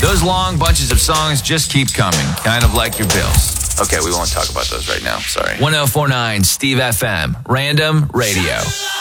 Those long bunches of songs just keep coming, kind of like your bills. Okay, we won't talk about those right now. Sorry. 1049 Steve FM, Random Radio.